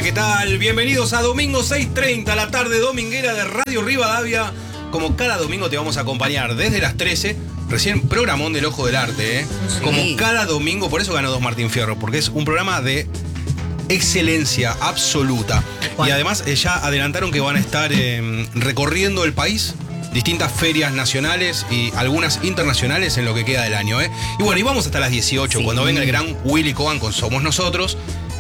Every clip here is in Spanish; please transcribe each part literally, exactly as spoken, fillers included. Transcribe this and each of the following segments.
¿qué tal? Bienvenidos a domingo seis treinta, la tarde dominguera de Radio Rivadavia. Como cada domingo te vamos a acompañar desde las trece, recién programón del Ojo del Arte, ¿eh? Sí. Como cada domingo, por eso ganó dos Martín Fierro, porque es un programa de excelencia absoluta. Bueno. Y además eh, ya adelantaron que van a estar eh, recorriendo el país, distintas ferias nacionales y algunas internacionales en lo que queda del año, ¿eh? Y bueno, y vamos hasta las dieciocho, sí, cuando venga el gran Willy Cogan con Somos Nosotros.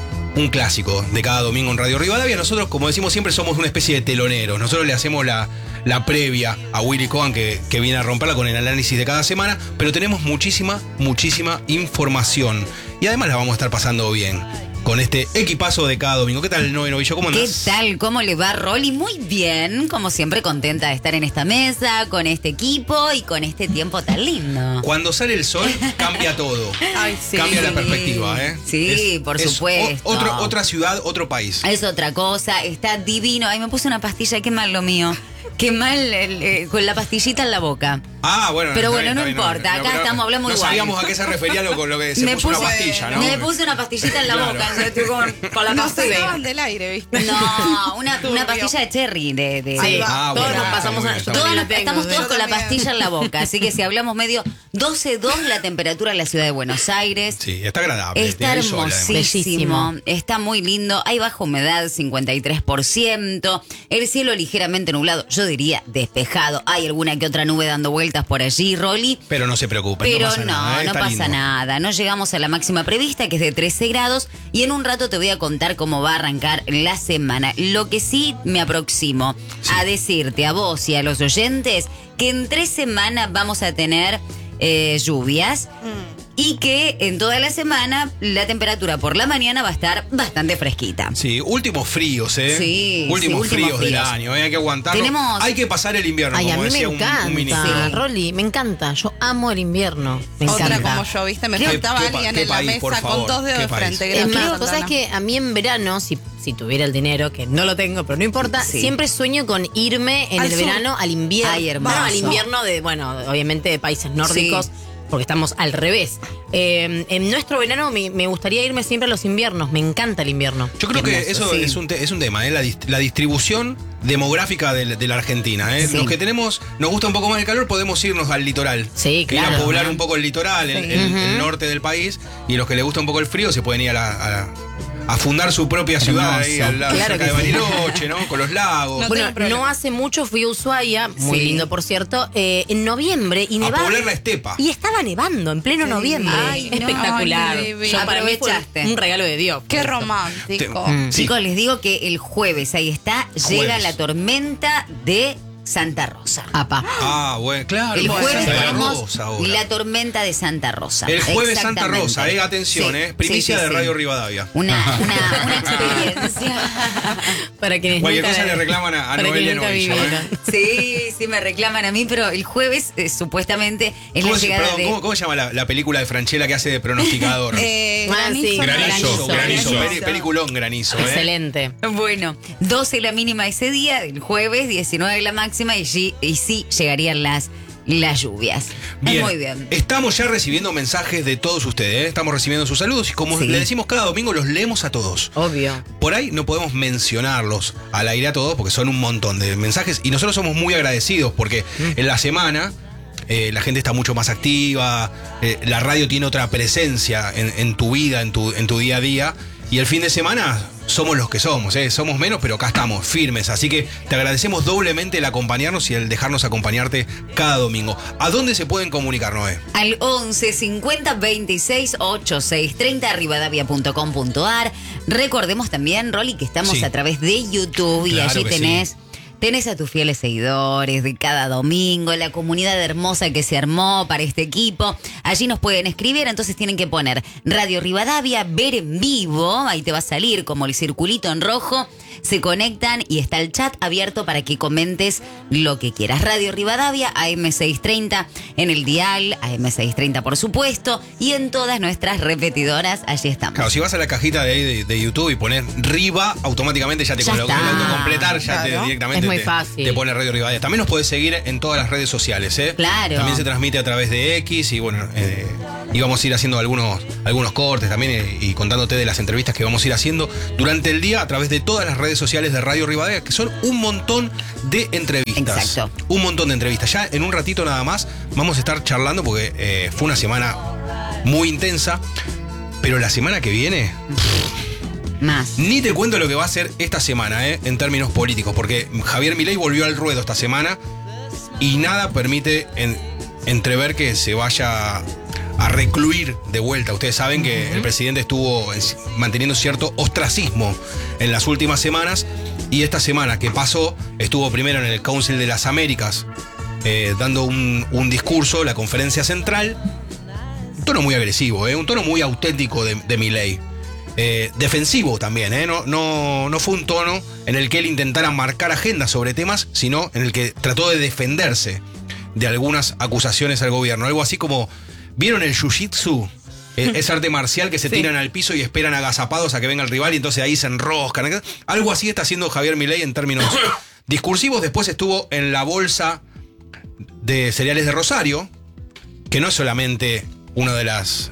Un clásico de cada domingo en Radio Rivadavia. Nosotros, como decimos siempre, somos una especie de teloneros. Nosotros le hacemos la, la previa a Willy Cogan, que, que viene a romperla con el análisis de cada semana, pero tenemos muchísima, muchísima información. Y además la vamos a estar pasando bien con este equipazo de cada domingo. ¿Qué tal, Noé Novillo? ¿Cómo andás? ¿Qué tal? ¿Cómo le va, Rolly? Muy bien, como siempre, contenta de estar en esta mesa, con este equipo y con este tiempo tan lindo. Cuando sale el sol, cambia todo. Ay, sí. Cambia la perspectiva, ¿eh? Sí, es, por es supuesto. O, otro, otra ciudad, otro país. Es otra cosa, está divino. Ay, me puse una pastilla, qué mal lo mío. Qué mal el, eh, con la pastillita en la boca. Ah, bueno. Pero bueno, bien, no bien, importa, no, acá no, estamos hablando no igual. No sabíamos a qué se refería lo, con lo que se me puso puse, una pastilla, ¿no? Me puse una pastillita en la claro. boca, estoy con, con la no pastilla. No se del aire, ¿viste? No, una, una pastilla de cherry. De, de, sí, de, ah, todos bueno, nos pasamos bien, a... está todos bien. nos, estamos todos con la pastilla en la boca, así que si hablamos medio doce dos la temperatura en la ciudad de Buenos Aires. Sí, está agradable. Está hermosísimo, está muy lindo, hay baja humedad, cincuenta y tres por ciento, el cielo ligeramente nublado, yo diría despejado, hay alguna que otra nube dando vueltas por allí, Rolly. Pero no se preocupen, Pero no pasa no, nada. ¿eh? no Está pasa lindo. nada, no llegamos a la máxima prevista, que es de trece grados, y en un rato te voy a contar cómo va a arrancar la semana. Lo que sí me aproximo sí. a decirte a vos y a los oyentes que en tres semanas vamos a tener eh, lluvias. Mm. Y que en toda la semana la temperatura por la mañana va a estar bastante fresquita. Sí, últimos fríos, ¿eh? Sí, últimos, sí, últimos fríos, del fríos. año, ¿eh? Hay que aguantarlo. Tenemos... Hay que pasar el invierno, Ay, como a mí decía me un, un ministro. encanta, Sí. Rolly, me encanta. Yo amo el invierno. Me Otra encanta. como yo, ¿viste? Me ¿Qué- faltaba qué- alguien qué en la país, por mesa favor? con dos dedos ¿Qué de país? frente. Es Gracias, más, vos sabés Santana. que a mí en verano, si, si tuviera el dinero, que no lo tengo, pero no importa, Sí. siempre sueño con irme en Al el sur. verano al invierno. Ay, hermoso. Bueno, al invierno de, bueno, obviamente de países nórdicos. Sí. Porque estamos al revés. Eh, en nuestro verano me, me gustaría irme siempre a los inviernos. Me encanta el invierno. Yo creo Qué que hermoso, eso sí. es, un te- es un tema, ¿eh? la, dist- la distribución demográfica de, de la Argentina. ¿eh? Sí. Los que tenemos, nos gusta un poco más el calor, podemos irnos al litoral. Sí, Ir claro. a poblar un poco el litoral, el, Sí. el- Ujú. el norte del país. Y los que les gusta un poco el frío se pueden ir a la... a la- a fundar su propia ciudad ahí Hermoso. al lado, Claro cerca que de sí. Bariloche, ¿no? Con los lagos. No Bueno, tengo problema. no hace mucho fui a Ushuaia, muy Sí. lindo por cierto, eh, en noviembre y A nevaba. poblar la estepa. Y estaba nevando en pleno Qué noviembre. Ay, no. Espectacular. Ay, qué divino. Yo para mí fue Aprovechaste. un regalo de Dios. Qué por eso. romántico. Te- mm. Sí. Chicos, les digo que el jueves, ahí está, Jueves. llega la tormenta de Santa Rosa. Apa. Ah, bueno, claro. El bueno, jueves Santa tenemos Rosa ahora. la tormenta de Santa Rosa. El jueves Santa Exactamente. Rosa, eh, atención, Sí, eh, primicia sí, sí, de sí. Radio Rivadavia. Una, una, una experiencia. Para quienes Cualquier nunca- cosa le reclaman a, a para Noelia quienes nunca Novillo, ¿eh? vivieron. Sí, sí, me reclaman a mí, pero el jueves eh, supuestamente es ¿Cómo la se, llegada perdón, de... ¿cómo, cómo se llama la, la película de Franchella que hace de pronosticador? Eh, Ah, sí, granizo, granizo, granizo, granizo. peli- peliculón granizo, ¿eh? Excelente. Bueno, doce la mínima ese día, el jueves, diecinueve la máxima y, sí- y sí llegarían las, las lluvias. Bien, Es muy bien. estamos ya recibiendo mensajes de todos ustedes, ¿eh? Estamos recibiendo sus saludos y como Sí. le decimos cada domingo, los leemos a todos. Obvio. Por ahí no podemos mencionarlos al aire a todos porque son un montón de mensajes y nosotros somos muy agradecidos porque en la semana eh, la gente está mucho más activa, eh, la radio tiene otra presencia en, en tu vida, en tu, en tu día a día y el fin de semana somos los que somos, ¿eh? Somos menos pero acá estamos firmes, así que te agradecemos doblemente el acompañarnos y el dejarnos acompañarte cada domingo. ¿A dónde se pueden comunicar, Noé? Al once cincuenta veintiséis ochenta y seis treinta rivadavia punto com punto ar. Recordemos también, Rolly, que estamos Sí. a través de YouTube y Claro allí que tenés... sí. Tenés a tus fieles seguidores de cada domingo, la comunidad hermosa que se armó para este equipo. Allí nos pueden escribir, entonces tienen que poner Radio Rivadavia, ver en vivo, ahí te va a salir como el circulito en rojo. Se conectan y está el chat abierto para que comentes lo que quieras. Radio Rivadavia, A M seiscientos treinta en el dial, A M seiscientos treinta por supuesto, y en todas nuestras repetidoras, allí estamos. Claro, si vas a la cajita de, ahí de, de YouTube y pones Riva, automáticamente ya te Ya coloca el está. autocompletar, ya te Claro. directamente Es muy te, fácil. te pone Radio Rivadavia. También nos puedes seguir en todas las redes sociales, ¿eh? Claro. También se transmite a través de X y bueno, eh, y vamos a ir haciendo algunos, algunos cortes también y, y contándote de las entrevistas que vamos a ir haciendo durante el día a través de todas las redes sociales de Radio Rivadavia, que son un montón de entrevistas. Exacto. Un montón de entrevistas. Ya en un ratito nada más vamos a estar charlando porque eh, fue una semana muy intensa, pero la semana que viene... Más. Ni te cuento lo que va a ser esta semana, eh, en términos políticos, porque Javier Milei volvió al ruedo esta semana y nada permite en, entrever que se vaya a recluir de vuelta. Ustedes saben que uh-huh. el presidente estuvo en, manteniendo cierto ostracismo en las últimas semanas y esta semana que pasó estuvo primero en el Council de las Américas eh, dando un, un discurso, la conferencia central, un tono muy agresivo, eh, un tono muy auténtico de, de Milei. Eh, defensivo también, ¿eh? no, no, no fue un tono en el que él intentara marcar agendas sobre temas, sino en el que trató de defenderse de algunas acusaciones al gobierno. Algo así como, ¿vieron el jiu-jitsu? Eh, es arte marcial que se sí. tiran al piso y esperan agazapados a que venga el rival y entonces ahí se enroscan. Algo así está haciendo Javier Milei en términos discursivos. Después estuvo en la bolsa de cereales de Rosario, que no es solamente una de las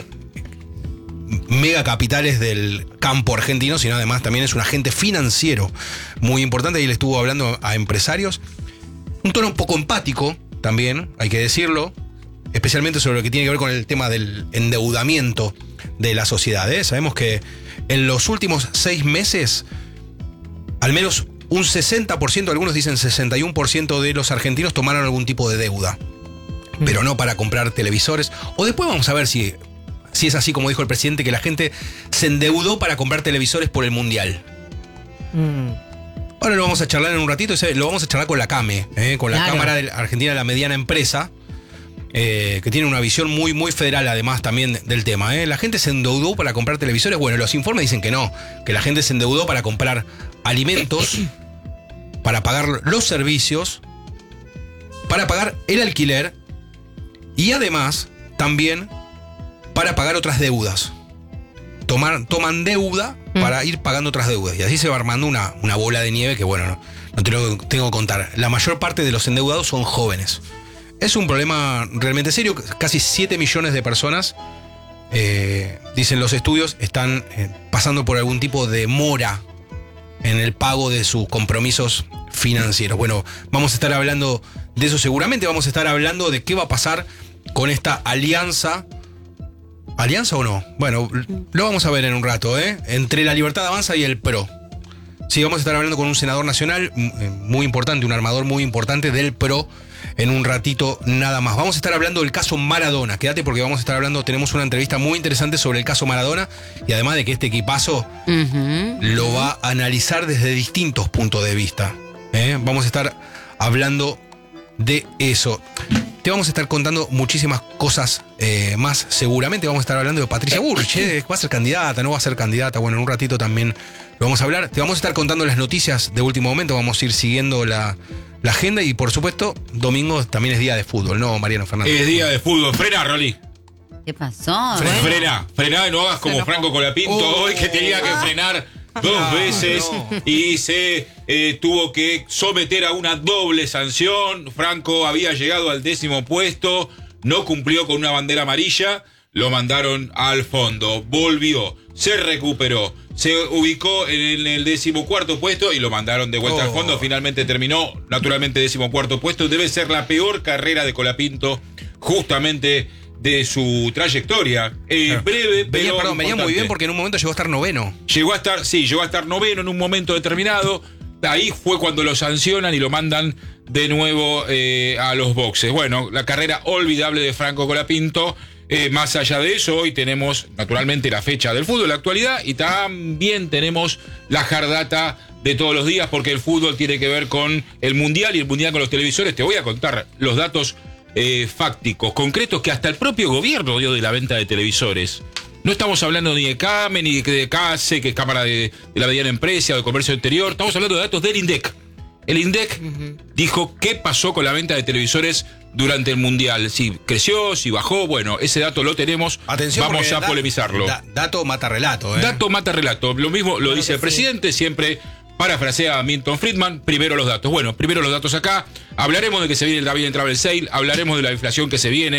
mega capitales del campo argentino, sino además también es un agente financiero muy importante y él estuvo hablando a empresarios. Un tono un poco empático también, hay que decirlo, especialmente sobre lo que tiene que ver con el tema del endeudamiento de la sociedad, ¿eh? Sabemos que en los últimos seis meses, al menos un sesenta por ciento, algunos dicen sesenta y uno por ciento de los argentinos tomaron algún tipo de deuda, mm. pero no para comprar televisores. O después vamos a ver si... Si es así como dijo el presidente, que la gente se endeudó para comprar televisores por el Mundial. Mm. Ahora lo vamos a charlar en un ratito, lo vamos a charlar con la CAME, eh, con la claro. Cámara de Argentina de la Mediana Empresa, eh, que tiene una visión muy, muy federal además también del tema. Eh. La gente se endeudó para comprar televisores. Bueno, los informes dicen que no, que la gente se endeudó para comprar alimentos, para pagar los servicios, para pagar el alquiler y además también... para pagar otras deudas. Tomar, toman deuda mm. para ir pagando otras deudas. Y así se va armando una, una bola de nieve que, bueno, no, no te lo tengo que contar. La mayor parte de los endeudados son jóvenes. Es un problema realmente serio. Casi siete millones de personas, eh, dicen los estudios, están eh, pasando por algún tipo de mora en el pago de sus compromisos financieros. Bueno, vamos a estar hablando de eso seguramente. Vamos a estar hablando de qué va a pasar con esta alianza. ¿Alianza o no? Bueno, lo vamos a ver en un rato, ¿eh? Entre la Libertad Avanza y el P R O. Sí, vamos a estar hablando con un senador nacional muy importante, un armador muy importante del P R O en un ratito nada más. Vamos a estar hablando del caso Maradona. Quédate porque vamos a estar hablando, tenemos una entrevista muy interesante sobre el caso Maradona y además de que este equipazo uh-huh. lo va a analizar desde distintos puntos de vista. ¿eh? Vamos a estar hablando de eso. Te vamos a estar contando muchísimas cosas eh, más seguramente. Vamos a estar hablando de Patricia Bullrich, ¿eh? va a ser candidata, no va a ser candidata. Bueno, en un ratito también lo vamos a hablar. Te vamos a estar contando las noticias de último momento. Vamos a ir siguiendo la, la agenda y por supuesto, domingo también es día de fútbol, ¿no, Mariano Fernández? Es día de fútbol. Frena, Rolly. ¿Qué pasó? Fre- bueno. Frena, frena y no hagas como Franco Colapinto oh, hoy que tenía que frenar dos no, veces no. y se eh, tuvo que someter a una doble sanción. Franco había llegado al décimo puesto, no cumplió con una bandera amarilla, lo mandaron al fondo, volvió, se recuperó, se ubicó en el decimocuarto puesto y lo mandaron de vuelta oh. al fondo. Finalmente terminó, naturalmente, decimocuarto puesto. Debe ser la peor carrera de Colapinto, justamente de su trayectoria. Eh, claro. Breve, venía, pero perdón, venía muy bien porque en un momento llegó a estar noveno. Llegó a estar, sí, llegó a estar noveno en un momento determinado. Ahí fue cuando lo sancionan y lo mandan de nuevo eh, a los boxes. Bueno, la carrera olvidable de Franco Colapinto. Eh, más allá de eso, hoy tenemos naturalmente la fecha del fútbol, la actualidad, y también tenemos la jardata de todos los días, porque el fútbol tiene que ver con el mundial y el mundial con los televisores. Te voy a contar los datos eh, fácticos, concretos, que hasta el propio gobierno dio de la venta de televisores. No estamos hablando ni de CAME, ni de CASE, que es Cámara de, de la Mediana Empresa o de Comercio Exterior. Estamos hablando de datos del INDEC. El INDEC uh-huh. dijo qué pasó con la venta de televisores durante el Mundial. Si creció, si bajó, bueno, ese dato lo tenemos. Atención, vamos a da, polemizarlo. Da, dato mata relato, ¿eh? Dato mata relato. Lo mismo lo claro dice el presidente, sí. siempre parafrasea a Milton Friedman. Primero los datos. Bueno, primero los datos acá. Hablaremos de que se viene el David Travel Sale, hablaremos de la inflación que se viene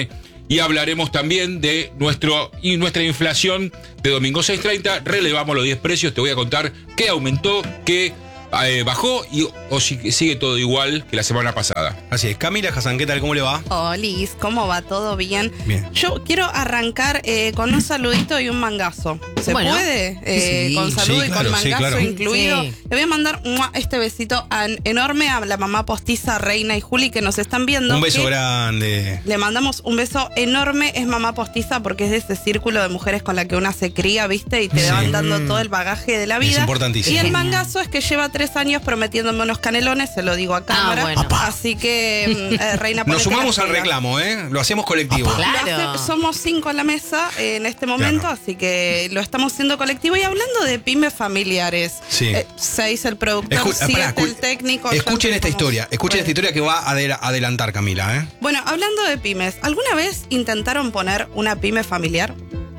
y hablaremos también de nuestro y nuestra inflación de domingo seis treinta. Relevamos los diez precios, te voy a contar qué aumentó, qué eh, bajó y o si sigue todo igual que la semana pasada. Así es. Camila Hassan, ¿qué tal? ¿Cómo le va? Hola, ¿cómo va? ¿Todo bien? Bien. Yo quiero arrancar eh, con un saludito y un mangazo. ¿Se Bueno. puede? Eh, Sí. con saludo Sí, y claro, con sí, mangazo claro. incluido. Sí. Le voy a mandar ¡mua! Este besito an- enorme a la mamá postiza Reina y Juli que nos están viendo. Un beso que grande. Le mandamos un beso enorme. Es mamá postiza porque es de ese círculo de mujeres con la que una se cría, ¿viste? Y te Sí. van dando todo el bagaje de la Es vida. importantísimo. Y el Genial. mangazo es que lleva tres años prometiéndome unos canelones, se lo digo a cámara. bueno. Así que, mm, eh, Reina, Nos ponete sumamos las al pilas. reclamo, ¿eh? Lo hacemos colectivo. Claro. Lo hace- somos cinco en la mesa eh, en este momento, Claro. así que lo estamos haciendo colectivo. Y hablando de pymes familiares, Sí. eh, seis el productor, Escu- siete pará, escu- el técnico. Escuchen ya esta estamos- historia. Escuchen esta historia que va a adela- adelantar, Camila, ¿eh? Bueno, hablando de pymes, ¿alguna vez intentaron poner una pyme familiar?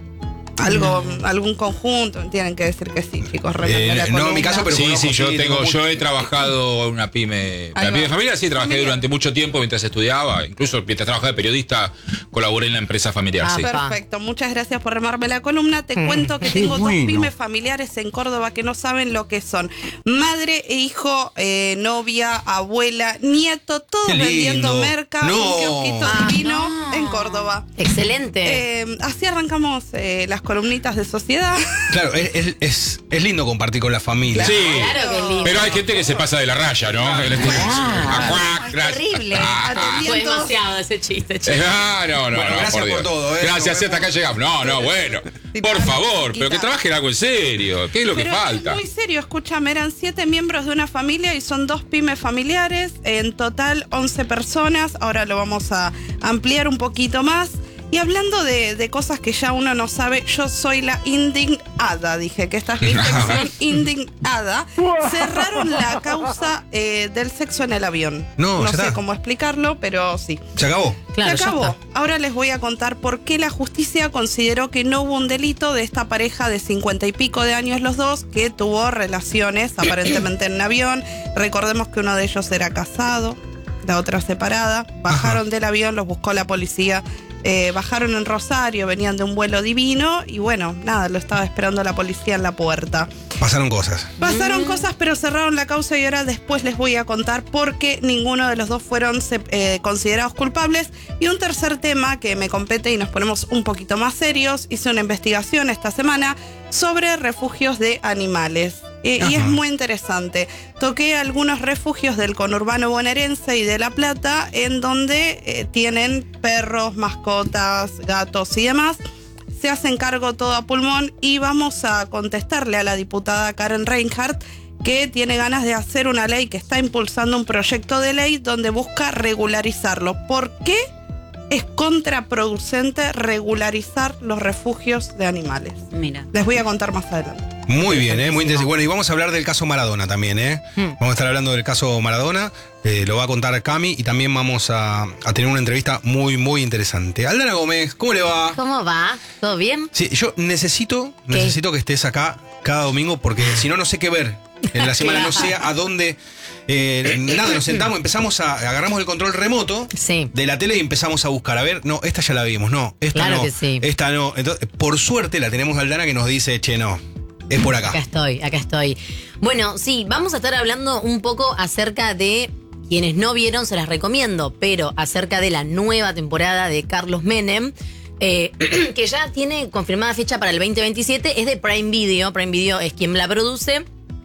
Algo, algún conjunto, tienen que decir que sí, chicos. remen Eh, la no en mi columna. caso, pero Sí, conozco, sí, yo sí, tengo, tengo yo mucho- he trabajado en una pyme, Ahí la pyme va. familiar, sí, trabajé Familiar. durante mucho tiempo mientras estudiaba, incluso mientras trabajaba de periodista, colaboré en la empresa familiar, Ah, sí. per- Perfecto, muchas gracias por remarme la columna. Te Mm. cuento que tengo dos pymes familiares en Córdoba que no saben lo que son. Madre e hijo, eh, novia, abuela, nieto, todos Qué lindo. vendiendo merca, No. un kiosquito Ah, divino no. en Córdoba. Excelente. Eh, así arrancamos eh, las columnitas de sociedad. Claro, es, es, es- es lindo compartir con la familia. Sí, Claro que lindo. pero hay gente que se pasa de la raya, ¿no? El estilo- Ah, cuac, gracias. terrible. Ah, Atendí- Fue demasiado ese chiste, eh, chicos. ah, no, no, Bueno, no, gracias por por Dios. todo, ¿eh? Gracias, Nos hasta acá llegamos. No, no, bueno. Sí, Por para, favor, pero que quita. trabajen algo en serio. ¿Qué es lo que Pero falta? es muy serio, escúchame, eran siete miembros de una familia y son dos pymes familiares, en total once personas, ahora lo vamos a ampliar un poquito más. Y hablando de, de cosas que ya uno no sabe, yo soy la indignada, dije que esta es mi sección indignada. Cerraron la causa eh, del sexo en el avión. No, ya sé está. cómo explicarlo, pero sí. ¿Se acabó? Claro, Se ya acabó. está. Ahora les voy a contar por qué la justicia consideró que no hubo un delito de esta pareja de cincuenta y pico de años los dos que tuvo relaciones aparentemente en un avión. Recordemos que uno de ellos era casado, la otra separada. Bajaron Ajá. del avión, los buscó la policía. Eh, bajaron en Rosario, venían de un vuelo divino y bueno, nada, lo estaba esperando la policía en la puerta. Pasaron cosas. Pasaron cosas, pero cerraron la causa y ahora después les voy a contar por qué ninguno de los dos fueron eh, considerados culpables. Y un tercer tema que me compete y nos ponemos un poquito más serios. Hice una investigación esta semana sobre refugios de animales. Eh, y es Ajá. muy interesante. Toqué algunos refugios del conurbano bonaerense y de La Plata en donde eh, tienen perros, mascotas, gatos y demás. Se hacen cargo todo a pulmón y vamos a contestarle a la diputada Karen Reinhardt que tiene ganas de hacer una ley, que está impulsando un proyecto de ley donde busca regularizarlo. ¿Por qué es contraproducente regularizar los refugios de animales? Mira. Les voy a contar más adelante. Muy bien, ¿eh? Muy interesante. Bueno, y vamos a hablar del caso Maradona también, ¿eh? Hmm. Vamos a estar hablando del caso Maradona, eh, lo va a contar Cami y también vamos a, a tener una entrevista muy, muy interesante. Aldana Gómez, ¿cómo le va? ¿Cómo va? ¿Todo bien? Sí, yo necesito, ¿Qué? necesito que estés acá cada domingo porque si no, no sé qué ver en la semana, no sé a dónde. eh, nada, nos sentamos, empezamos a. Agarramos el control remoto Sí. de la tele y empezamos a buscar. A ver, no, esta ya la vimos, no, esta Claro no. que sí. Esta no. Entonces, por suerte la tenemos a Aldana que nos dice, che, no, es por acá. Acá estoy, acá estoy. Bueno, sí, vamos a estar hablando un poco acerca de, quienes no vieron se las recomiendo, pero acerca de la nueva temporada de Carlos Menem, eh, que ya tiene confirmada fecha para el veinte veintisiete, es de Prime Video, Prime Video es quien la produce,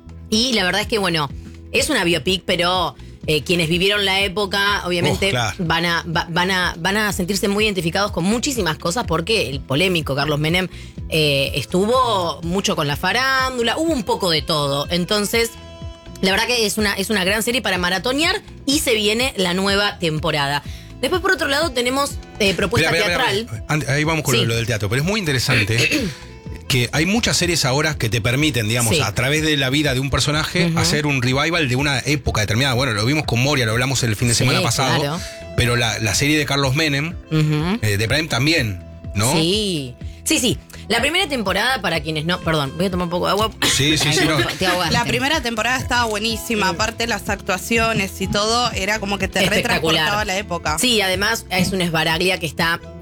y la verdad es que, bueno, es una biopic, pero eh, quienes vivieron la época, obviamente, Oh, claro. van, a, va- van, a, van a sentirse muy identificados con muchísimas cosas, porque el polémico Carlos Menem eh, estuvo mucho con la farándula, hubo un poco de todo. Entonces, la verdad que es una, es una gran serie para maratonear y se viene la nueva temporada. Después, por otro lado, tenemos eh, propuesta Espera, espera, teatral. espera. Ante- Ahí vamos con Sí. lo, lo del teatro, pero es muy interesante que hay muchas series ahora que te permiten, digamos, Sí. a través de la vida de un personaje, Ujú. hacer un revival de una época determinada. Bueno, lo vimos con Moria, lo hablamos el fin de Sí, semana pasado, claro. pero la, la serie de Carlos Menem, Ujú. eh, de Prime también, ¿no? Sí, sí, sí. La primera temporada, para quienes no... Perdón, voy a tomar un poco de agua. Sí, sí, sí, no. Te ahogaste. La primera temporada estaba buenísima, aparte las actuaciones y todo, era como que te Espectacular. retransportaba a la época. Sí, además es una Esbaraglia que está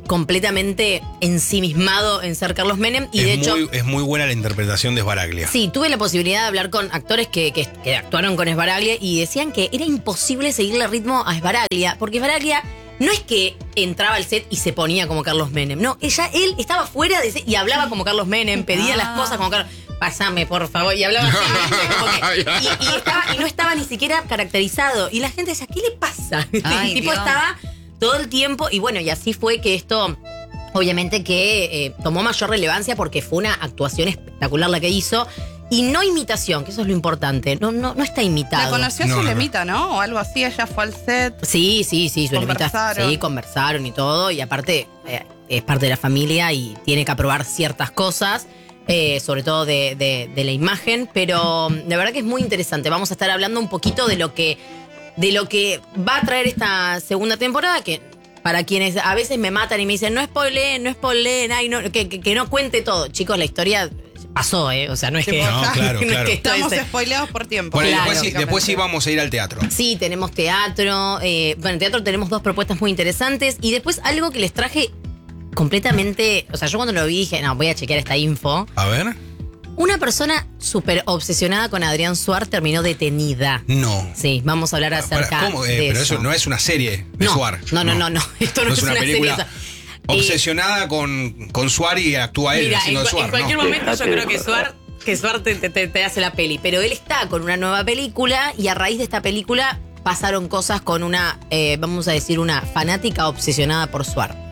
completamente ensimismado en ser Carlos Menem. Y es, de hecho, muy, es muy buena la interpretación de Sbaraglia. sí, tuve la posibilidad de hablar con actores que, que, que actuaron con Sbaraglia y decían que era imposible seguirle ritmo a Sbaraglia, porque Sbaraglia no es que entraba al set y se ponía como Carlos Menem, no, ella, él estaba fuera de set y hablaba como Carlos Menem, pedía ah. las cosas como Carlos, pásame por favor, y hablaba así, como que, y, y, estaba, y no estaba ni siquiera caracterizado, y la gente decía, ¿qué le pasa? Ay, el tipo Dios. estaba todo el tiempo, y bueno, y así fue que esto, obviamente que eh, tomó mayor relevancia porque fue una actuación espectacular la que hizo. Y no imitación, que eso es lo importante. No, no, no está imitado. La conoció No, no, Zulemita, ¿no? O algo así, ella fue al set. Sí, sí, sí, Zulemita. Conversaron. Sí, conversaron y todo. Y aparte, eh, es parte de la familia y tiene que aprobar ciertas cosas, eh, sobre todo de, de, de la imagen. Pero de verdad que es muy interesante. Vamos a estar hablando un poquito de lo que, de lo que va a traer esta segunda temporada, que para quienes a veces me matan y me dicen, no spoileen, no spoileen, ay, no, que, que, que no cuente todo. Chicos, la historia pasó, ¿eh? O sea, no es que... No, claro, no es claro. que esto Estamos es- spoileados por tiempo. Bueno, y Claro. después, sí, después sí vamos a ir al teatro. Sí, tenemos teatro. Eh, bueno, en teatro tenemos dos propuestas muy interesantes. Y después algo que les traje completamente... O sea, yo cuando lo vi dije, no, voy a chequear esta info. A ver. Una persona súper obsesionada con Adrián Suar terminó detenida. No. Sí, vamos a hablar acerca Para, ¿cómo? Eh, de pero eso. eso no es una serie de no, Suar. No, no, no, no. Esto no, es una, película serie. obsesionada con, con Suar y actúa él Mira, haciendo en, de Suar. en cualquier ¿no? momento yo creo que Suar, que Suar te, te- te hace la peli. Pero él está con una nueva película y a raíz de esta película pasaron cosas con una, eh, vamos a decir, una fanática obsesionada por Suar.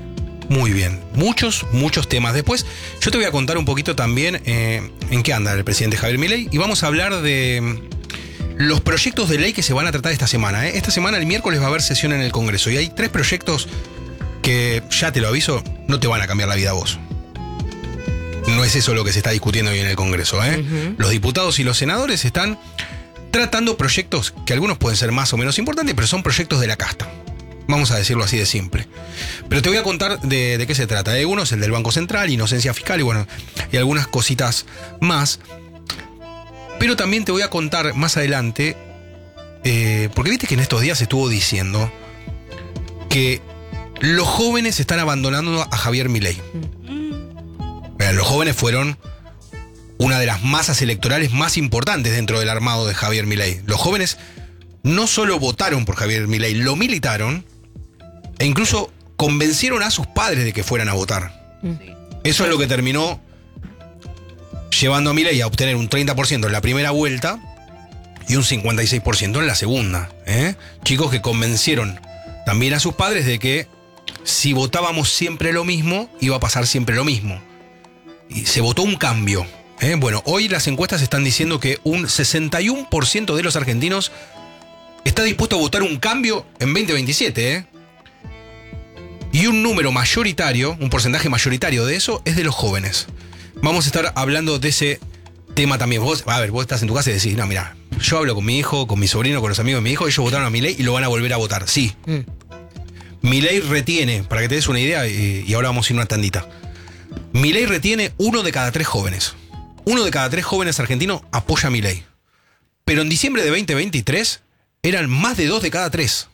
Muy bien. Muchos, muchos temas. Después, yo te voy a contar un poquito también eh, en qué anda el presidente Javier Milei y vamos a hablar de mm, los proyectos de ley que se van a tratar esta semana. ¿eh? Esta semana, el miércoles, va a haber sesión en el Congreso y hay tres proyectos que, ya te lo aviso, no te van a cambiar la vida a vos. No es eso lo que se está discutiendo hoy en el Congreso. ¿eh? Ujú. Los diputados y los senadores están tratando proyectos que algunos pueden ser más o menos importantes, pero son proyectos de la casta. Vamos a decirlo así de simple. Pero te voy a contar de, de qué se trata. Hay unos, el del Banco Central, inocencia fiscal y bueno, y algunas cositas más. Pero también te voy a contar más adelante, eh, porque viste que en estos días se estuvo diciendo que los jóvenes están abandonando a Javier Milei. Mira, los jóvenes fueron una de las masas electorales más importantes dentro del armado de Javier Milei. Los jóvenes no solo votaron por Javier Milei, lo militaron e incluso convencieron a sus padres de que fueran a votar. Eso es lo que terminó llevando a Milei a obtener un treinta por ciento en la primera vuelta y un cincuenta y seis por ciento en la segunda. ¿eh? Chicos que convencieron también a sus padres de que si votábamos siempre lo mismo, iba a pasar siempre lo mismo. Y se votó un cambio. ¿eh? Bueno, hoy las encuestas están diciendo que un sesenta y uno por ciento de los argentinos está dispuesto a votar un cambio en veinte veintisiete, ¿eh? Y un número mayoritario, un porcentaje mayoritario de eso, es de los jóvenes. Vamos a estar hablando de ese tema también. Vos, a ver, vos estás en tu casa y decís, no, mira, yo hablo con mi hijo, con mi sobrino, con los amigos de mi hijo, ellos votaron a Milei y lo van a volver a votar. Sí. Mm. Milei retiene, para que te des una idea, y, y ahora vamos a ir una tandita. Milei retiene uno de cada tres jóvenes. Uno de cada tres jóvenes argentinos apoya a Milei. Pero en diciembre de veinte veintitrés eran más de dos de cada tres.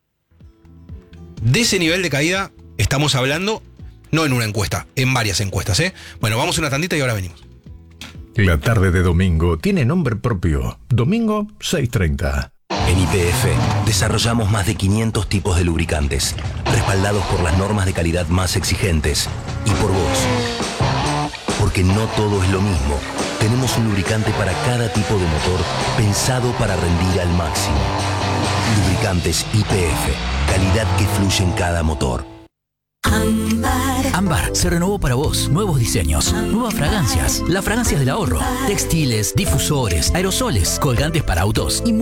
De ese nivel de caída estamos hablando, no en una encuesta, en varias encuestas, ¿eh? Bueno, vamos a una tandita y ahora venimos. La tarde de domingo tiene nombre propio. Domingo seis treinta. En Y P F desarrollamos más de quinientos tipos de lubricantes, respaldados por las normas de calidad más exigentes y por vos. Porque no todo es lo mismo. Tenemos un lubricante para cada tipo de motor pensado para rendir al máximo. Lubricantes Y P F, calidad que fluye en cada motor. Ámbar se renovó para vos. Nuevos diseños, nuevas fragancias, las fragancias del ahorro, textiles, difusores, aerosoles, colgantes para autos y